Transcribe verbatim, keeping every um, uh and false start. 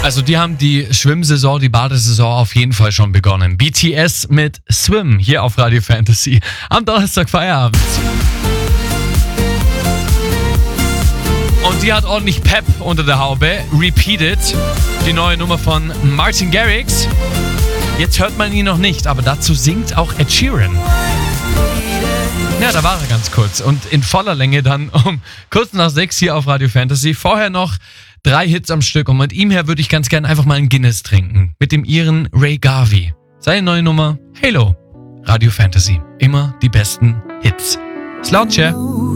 Also die haben die Schwimmsaison, die Badesaison auf jeden Fall schon begonnen. B T S mit Swim hier auf Radio Fantasy. Am Donnerstag Feierabend. Und die hat ordentlich Pep unter der Haube. Repeated, die neue Nummer von Martin Garrix. Jetzt hört man ihn noch nicht, aber dazu singt auch Ed Sheeran. Ja, da war er ganz kurz. Und in voller Länge dann um kurz nach sechs hier auf Radio Fantasy. Vorher noch drei Hits am Stück. Und mit ihm her würde ich ganz gerne einfach mal einen Guinness trinken. Mit dem Iren Ray Garvey. Seine neue Nummer, Halo. Radio Fantasy. Immer die besten Hits. Ist laut, Che.